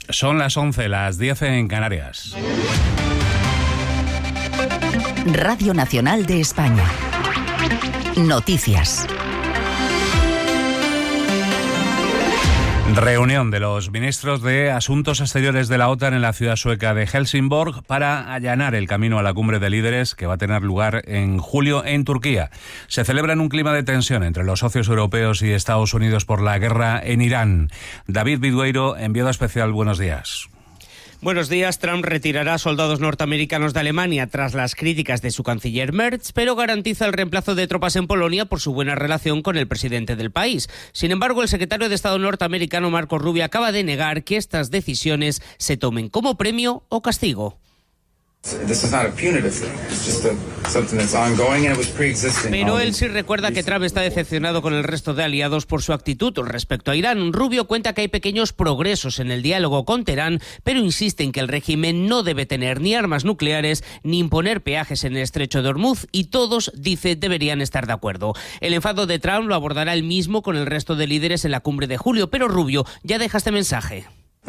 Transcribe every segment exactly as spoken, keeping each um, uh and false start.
Son las once, las diez en Canarias. Radio Nacional de España. Noticias. Reunión de los ministros de Asuntos Exteriores de la OTAN en la ciudad sueca de Helsingborg para allanar el camino a la cumbre de líderes que va a tener lugar en julio en Turquía. Se celebra en un clima de tensión entre los socios europeos y Estados Unidos por la guerra en Irán. David Vidueiro, enviado especial, buenos días. Buenos días. Trump retirará soldados norteamericanos de Alemania tras las críticas de su canciller Merz, pero garantiza el reemplazo de tropas en Polonia por su buena relación con el presidente del país. Sin embargo, el secretario de Estado norteamericano Marco Rubio acaba de negar que estas decisiones se tomen como premio o castigo. Pero él sí recuerda que Trump está decepcionado con el resto de aliados por su actitud respecto a Irán. Rubio cuenta que hay pequeños progresos en el diálogo con Teherán, pero insiste en que el régimen no debe tener ni armas nucleares ni imponer peajes en el estrecho de Hormuz, y todos, dice, deberían estar de acuerdo. El enfado de Trump lo abordará él mismo con el resto de líderes en la cumbre de julio, pero Rubio ya deja este mensaje.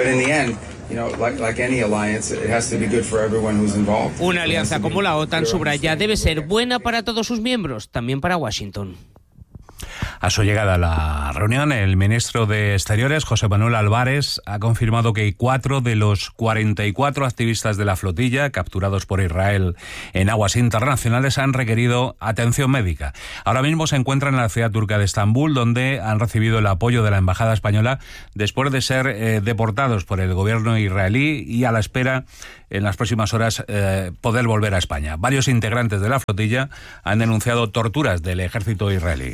Una alianza como la OTAN, subraya, debe ser buena para todos sus miembros, también para Washington. A su llegada a la reunión, el ministro de Exteriores, José Manuel Álvarez, ha confirmado que cuatro de los cuarenta y cuatro activistas de la flotilla capturados por Israel en aguas internacionales han requerido atención médica. Ahora mismo se encuentran en la ciudad turca de Estambul, donde han recibido el apoyo de la embajada española después de ser eh, deportados por el gobierno israelí y a la espera en las próximas horas eh, poder volver a España. Varios integrantes de la flotilla han denunciado torturas del ejército israelí.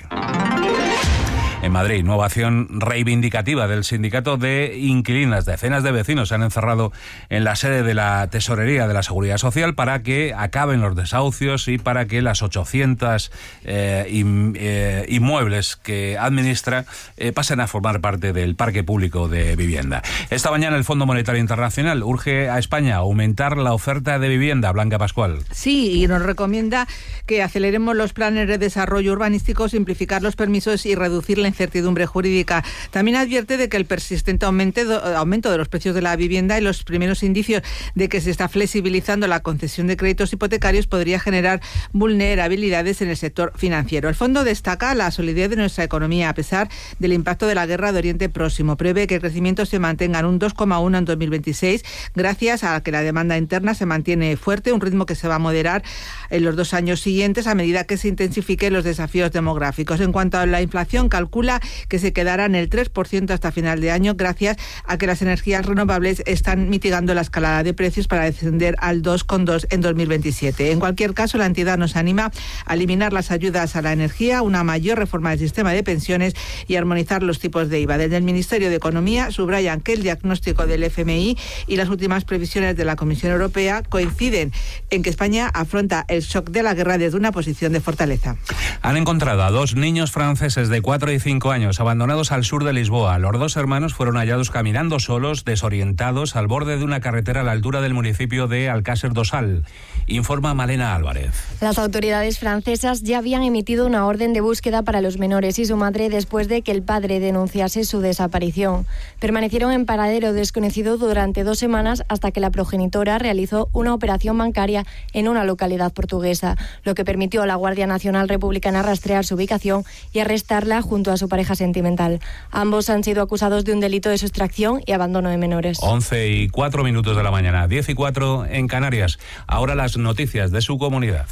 En Madrid, nueva acción reivindicativa del sindicato de inquilinas. Decenas de vecinos se han encerrado en la sede de la Tesorería de la Seguridad Social para que acaben los desahucios y para que las ochocientos eh, in, eh, inmuebles que administra eh, pasen a formar parte del parque público de vivienda. Esta mañana el Fondo Monetario Internacional urge a España a aumentar la oferta de vivienda. Blanca Pascual. Sí, y nos recomienda que aceleremos los planes de desarrollo urbanístico, simplificar los permisos y reducir la incertidumbre jurídica. También advierte de que el persistente aumento de los precios de la vivienda y los primeros indicios de que se está flexibilizando la concesión de créditos hipotecarios podría generar vulnerabilidades en el sector financiero. El fondo destaca la solidez de nuestra economía a pesar del impacto de la guerra de Oriente Próximo. Prevé que el crecimiento se mantenga en un dos coma uno en dos mil veintiséis gracias a que la demanda interna se mantiene fuerte, un ritmo que se va a moderar en los dos años siguientes a medida que se intensifiquen los desafíos demográficos. En cuanto a la inflación, calcula que se quedará en el tres por ciento hasta final de año gracias a que las energías renovables están mitigando la escalada de precios para descender al dos coma dos en dos mil veintisiete. En cualquier caso, la entidad nos anima a eliminar las ayudas a la energía, una mayor reforma del sistema de pensiones y armonizar los tipos de I V A. Desde el Ministerio de Economía subrayan que el diagnóstico del F M I y las últimas previsiones de la Comisión Europea coinciden en que España afronta el shock de la guerra desde una posición de fortaleza. Han encontrado a dos niños franceses de cuatro y cinco años abandonados al sur de Lisboa. Los dos hermanos fueron hallados caminando solos, desorientados, al borde de una carretera a la altura del municipio de Alcácer do Sal. Informa Malena Álvarez. Las autoridades francesas ya habían emitido una orden de búsqueda para los menores y su madre después de que el padre denunciase su desaparición. Permanecieron en paradero desconocido durante dos semanas hasta que la progenitora realizó una operación bancaria en una localidad portuguesa, lo que permitió a la Guardia Nacional Republicana rastrear su ubicación y arrestarla junto a su pareja sentimental. Ambos han sido acusados de un delito de sustracción y abandono de menores. once y cuatro minutos de la mañana, diez y cuatro en Canarias. Ahora las noticias de su comunidad.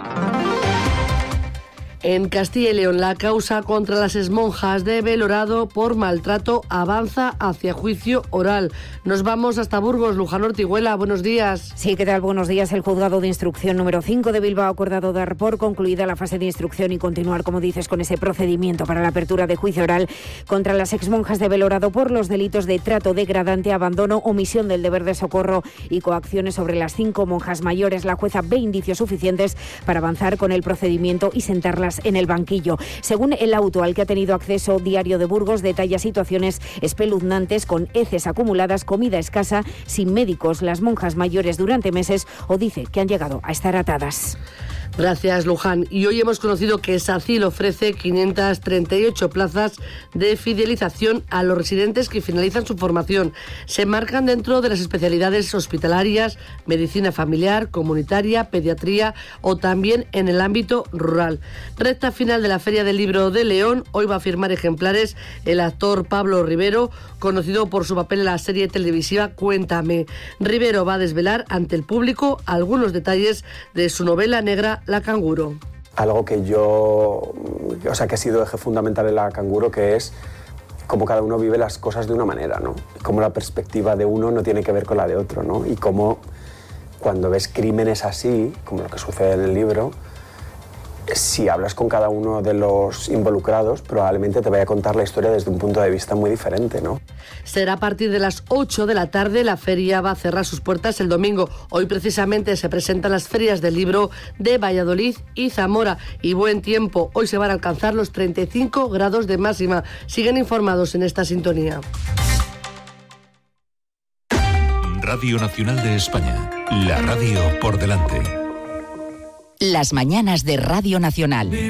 En Castilla y León, la causa contra las exmonjas de Belorado por maltrato avanza hacia juicio oral. Nos vamos hasta Burgos. Luján Ortiguela, buenos días. Sí, ¿qué tal? Buenos días. El juzgado de instrucción número cinco de Bilbao ha acordado dar por concluida la fase de instrucción y continuar, como dices, con ese procedimiento para la apertura de juicio oral contra las exmonjas de Belorado por los delitos de trato degradante, abandono, omisión del deber de socorro y coacciones sobre las cinco monjas mayores. La jueza ve indicios suficientes para avanzar con el procedimiento y sentarlas en el banquillo. Según el auto al que ha tenido acceso Diario de Burgos, detalla situaciones espeluznantes con heces acumuladas, comida escasa, sin médicos, las monjas mayores durante meses, o dice que han llegado a estar atadas. Gracias, Luján. Y hoy hemos conocido que SACIL ofrece quinientas treinta y ocho plazas de fidelización a los residentes que finalizan su formación. Se marcan dentro de las especialidades hospitalarias, medicina familiar, comunitaria, pediatría o también en el ámbito rural. Recta final de la Feria del Libro de León. Hoy va a firmar ejemplares el actor Pablo Rivero, conocido por su papel en la serie televisiva Cuéntame. Rivero va a desvelar ante el público algunos detalles de su novela negra La Canguro. Algo que yo, o sea, que ha sido eje fundamental en La Canguro, que es cómo cada uno vive las cosas de una manera, ¿no? Y cómo la perspectiva de uno no tiene que ver con la de otro, ¿no? Y cómo cuando ves crímenes así, como lo que sucede en el libro, si hablas con cada uno de los involucrados, probablemente te vaya a contar la historia desde un punto de vista muy diferente, ¿no? Será a partir de las ocho de la tarde. La feria va a cerrar sus puertas el domingo. Hoy precisamente se presentan las ferias del libro de Valladolid y Zamora. Y buen tiempo. Hoy se van a alcanzar los treinta y cinco grados de máxima. Siguen informados en esta sintonía. Radio Nacional de España. La radio por delante. Las mañanas de Radio Nacional.